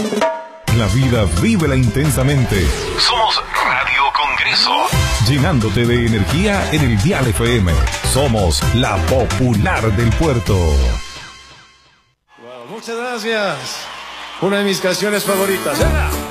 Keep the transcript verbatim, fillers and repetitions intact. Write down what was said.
La vida vívela intensamente. Somos Radio Congreso. Llenándote de energía en el Dial F M. Somos la popular del puerto. Wow, muchas gracias. Una de mis canciones favoritas. ¡Era!